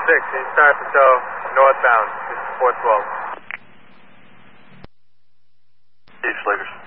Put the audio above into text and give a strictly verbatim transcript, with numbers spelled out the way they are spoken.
six, he's starting to tow northbound, four twelve. East Lakers.